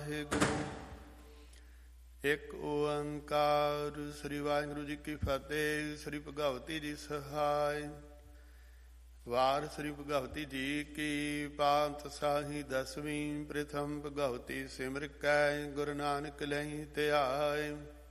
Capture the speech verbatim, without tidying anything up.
ਵਾਹਿਗੁਰੂ। ਇੱਕ ਓੰਕਾਰ। ਸ੍ਰੀ ਵਾਹਿਗੁਰੂ ਜੀ ਕੀ ਫਤਿਹ। ਸ੍ਰੀ ਭਗਵਤੀ ਜੀ ਸਹਾਇ। ਵਾਰ ਸ੍ਰੀ ਭਗਵਤੀ ਜੀ ਕੀ ਪਾਂਤ ਸਾਹੀ ਦਸਵੀਂ। ਪ੍ਰਥਮ ਭਗਵਤੀ ਸਿਮਰ ਕੈ ਗੁਰੂ ਨਾਨਕ ਲਹੀ ਧਿਆਇ।